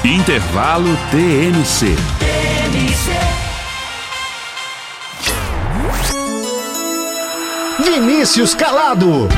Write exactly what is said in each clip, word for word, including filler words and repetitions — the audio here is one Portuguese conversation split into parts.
Intervalo T N C. Vinícius Calado.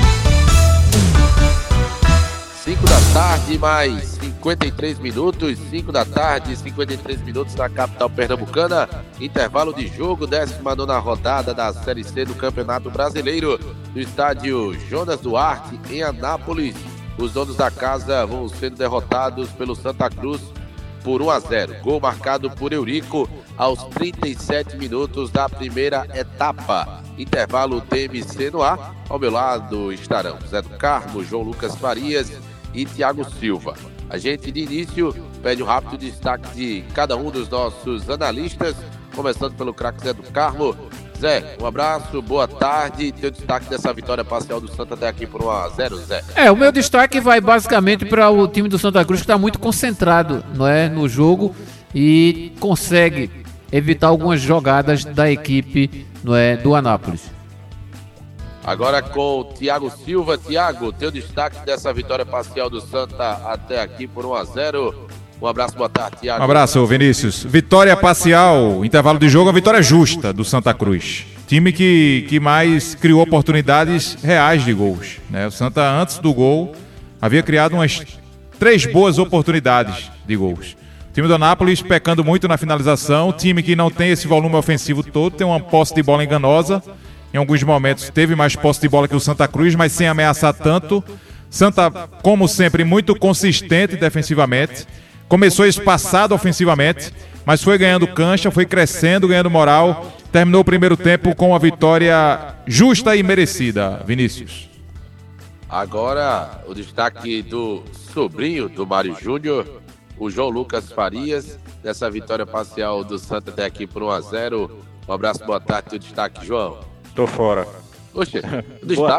cinco da tarde, mais cinquenta e três minutos. cinco da tarde, cinquenta e três minutos na capital pernambucana. Intervalo de jogo, décima nona rodada da Série C do Campeonato Brasileiro, no estádio Jonas Duarte, em Anápolis. Os donos da casa vão sendo derrotados pelo Santa Cruz por um a zero. Gol marcado por Eurico aos trinta e sete minutos da primeira etapa. Intervalo T M C no ar. Ao meu lado estarão Zé do Carmo, João Lucas Farias e Thiago Silva. A gente, de início, pede um rápido destaque de cada um dos nossos analistas, começando pelo craque Zé do Carmo. Zé, um abraço, boa tarde. Teu destaque dessa vitória parcial do Santa até aqui por um a zero, Zé. É, o meu destaque vai basicamente para o time do Santa Cruz, que está muito concentrado, não é, no jogo e consegue evitar algumas jogadas da equipe, não é, do Anápolis. Agora com o Thiago Silva. Thiago, teu destaque dessa vitória parcial do Santa até aqui por um a zero. Um abraço, boa tarde, Thiago. Um abraço, Vinícius. Vitória parcial, intervalo de jogo, uma vitória justa do Santa Cruz. Time que, que mais criou oportunidades reais de gols, né? O Santa, antes do gol, havia criado umas três boas oportunidades de gols. O time do Anápolis pecando muito na finalização, time que não tem esse volume ofensivo todo, tem uma posse de bola enganosa. Em alguns momentos teve mais posse de bola que o Santa Cruz, mas sem ameaçar tanto. Santa, como sempre, muito consistente defensivamente. Começou espaçado ofensivamente, mas foi ganhando cancha, foi crescendo, ganhando moral. Terminou o primeiro tempo com uma vitória justa e merecida, Vinícius. Agora o destaque do sobrinho do Mário Júnior, o João Lucas Farias, dessa vitória parcial do Santa até aqui por um a zero. Um abraço, boa tarde, teu destaque, João. Tô fora. Oxe, o destaque